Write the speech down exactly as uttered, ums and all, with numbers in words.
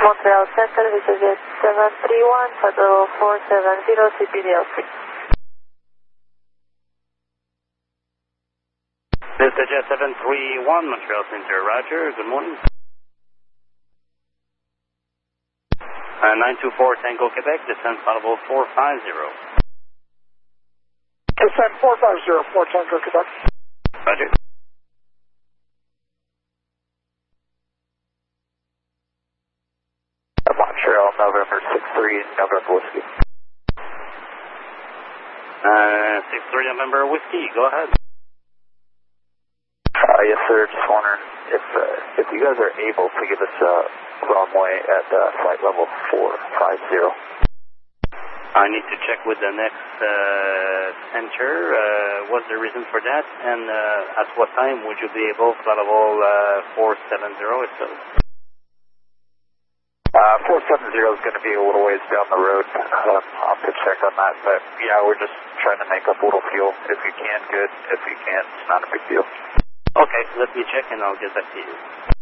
Montreal Center, this is Jet seven three one, Flight four seven zero, C P D L C. This is Jet seven three one, Montreal Center, roger, good morning. Uh, nine two four Tango, Quebec, descend Flight four five zero. Descend four five zero, four Tango, Quebec. Roger. Montreal, November six three, November Whiskey. Uh, six three November Whiskey, go ahead. Uh, yes, sir. Just wondering if uh, if you guys are able to give us a runway at uh, flight level four five zero. I need to check with the next uh, center. Uh, what's the reason for that? And uh, at what time would you be able to flight level uh, four seven zero if so? Uh, four seven zero is going to be a little ways down the road. Uh, I'll have to check on that. But yeah, we're just trying to make up a little fuel. If you can, good. If you can't, it's not a big deal. Okay, let me check and I'll get back to you.